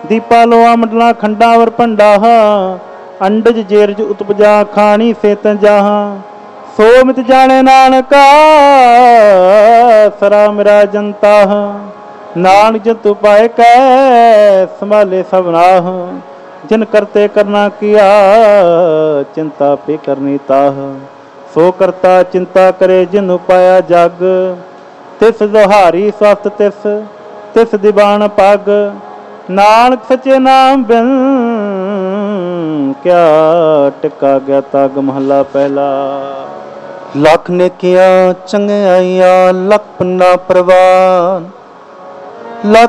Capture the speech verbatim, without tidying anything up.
दीपा लोआ मंडला खंडावर पंडाह अंडज जेरज उत्पजा खानी सेत जहा सो मित जाने नानका सरा मेरा जनता नानक जंतु पाए कै संभाले सबनाह जिन करते करना किया चिंता पे करनी ताह सो करता चिंता करे जिन पाया जग तिस दोहारी स्वस्थ तिस तिस दीवान पग नानक सचे नाम बिन क्या टिका गया तग महला पहला। लख नेकिया चंगियाइया लख पन्ना प्रवान लख